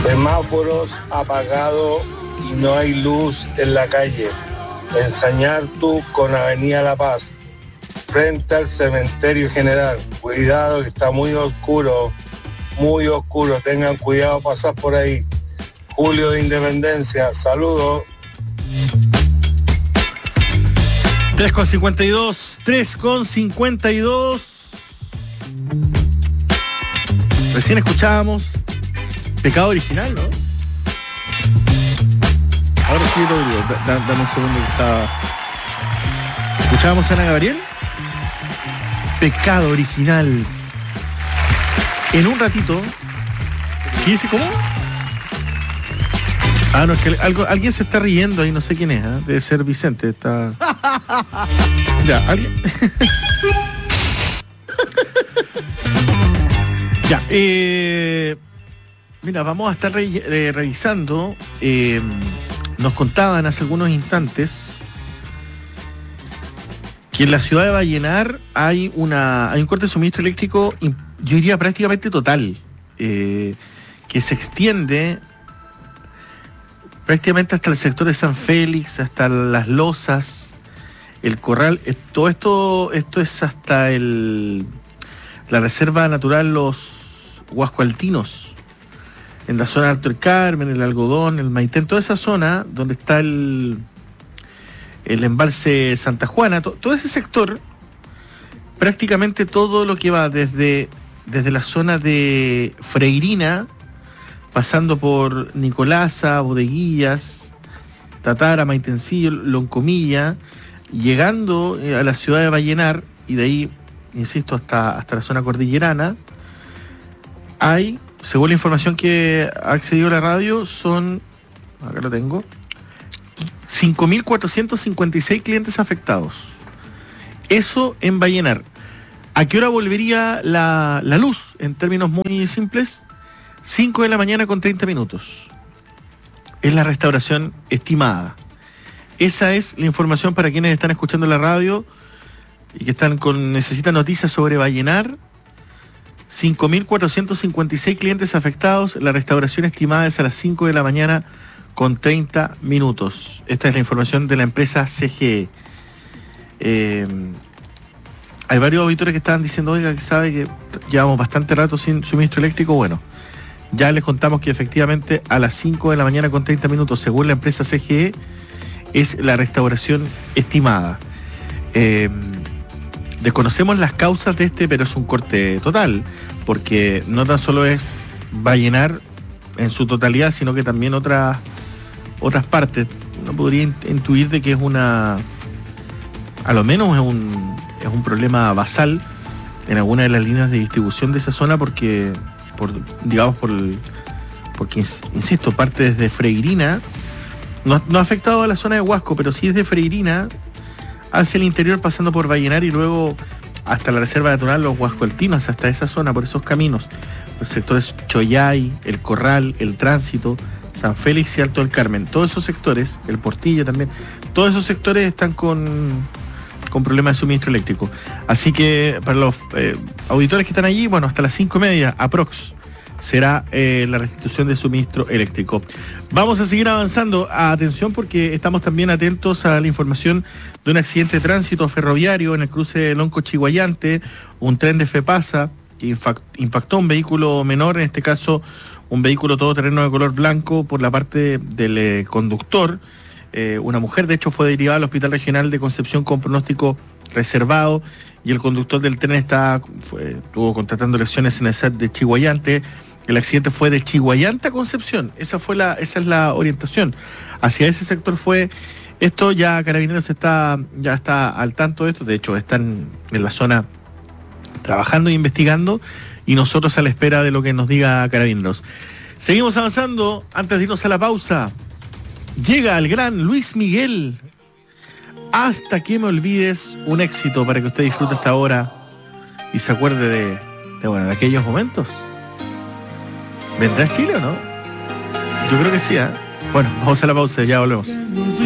Semáforos apagados y no hay luz en la calle. En Sañartu con Avenida La Paz, frente al cementerio general. Cuidado que está muy oscuro, tengan cuidado pasar por ahí. Julio de Independencia, saludos. 3:52. Recién escuchábamos Pecado Original, ¿no? Ahora sí, Rodrigo, dame un segundo que estaba... ¿Escuchábamos a Ana Gabriel? Pecado Original. En un ratito... ¿Qué dice? ¿Cómo? Ah, no, es que alguien se está riendo ahí, no sé quién es, ¿eh? Debe ser Vicente, está... Ya, alguien... Ya, mira, vamos a estar revisando. Nos contaban hace algunos instantes que en la ciudad de Vallenar hay un corte de suministro eléctrico, yo diría prácticamente total, que se extiende prácticamente hasta el sector de San Félix, hasta Las Lozas, el Corral. Todo esto es hasta la Reserva Natural Los Huascoaltinos, en la zona de Alto el Carmen, el Algodón, el Maitén, toda esa zona donde está el embalse Santa Juana, todo ese sector, prácticamente todo lo que va desde la zona de Freirina, pasando por Nicolasa, Bodeguillas, Tatara, Maitencillo, Loncomilla, llegando a la ciudad de Vallenar, y de ahí, insisto, hasta la zona cordillerana, hay, según la información que ha accedido la radio, son, acá lo tengo, 5.456 clientes afectados. Eso en Vallenar. ¿A qué hora volvería la luz? En términos muy simples, 5 de la mañana con 30 minutos. Es la restauración estimada. Esa es la información para quienes están escuchando la radio y que necesitan noticias sobre Vallenar. 5.456 clientes afectados. La restauración estimada es a las 5 de la mañana con 30 minutos. Esta es la información de la empresa CGE. Hay varios auditores que estaban diciendo, oiga, que sabe que llevamos bastante rato sin suministro eléctrico. Bueno, ya les contamos que efectivamente a las 5 de la mañana con 30 minutos, según la empresa CGE, es la restauración estimada. Desconocemos las causas de pero es un corte total, porque no tan solo es Vallenar en su totalidad, sino que también otras partes. Uno podría intuir de que es a lo menos es un problema basal en alguna de las líneas de distribución de esa zona, porque insisto, parte desde Freirina, no ha afectado a la zona de Huasco, pero sí desde Freirina hacia el interior, pasando por Vallenar y luego hasta la Reserva Natural Los Huascoaltinos, hasta esa zona, por esos caminos, los sectores Choyay, el Corral, el Tránsito, San Félix y Alto del Carmen. Todos esos sectores, el Portillo también, todos esos sectores están con problemas de suministro eléctrico. Así que para los auditores que están allí, bueno, hasta las 5:30 aprox será la restitución de suministro eléctrico. Vamos a seguir avanzando. Atención, porque estamos también atentos a la información de un accidente de tránsito ferroviario en el cruce de Lonco-Chiguayante, un tren de FEPASA que impactó un vehículo menor, en este caso un vehículo todoterreno de color blanco, por la parte del conductor. Una mujer, de hecho, fue derivada al Hospital Regional de Concepción con pronóstico reservado, y el conductor del tren estuvo contratando lesiones en el SAT de Chiguayante. El accidente fue de Chiguayante a Concepción. Esa es la orientación. Hacia ese sector fue esto. Ya Carabineros ya está al tanto de esto. De hecho, están en la zona trabajando e investigando, y nosotros a la espera de lo que nos diga Carabineros. Seguimos avanzando. Antes de irnos a la pausa, llega el gran Luis Miguel. Hasta que me olvides, un éxito para que usted disfrute esta hora y se acuerde de aquellos momentos. ¿Vendrá a Chile o no? Yo creo que sí, ¿eh? Bueno, vamos a la pausa y ya volvemos.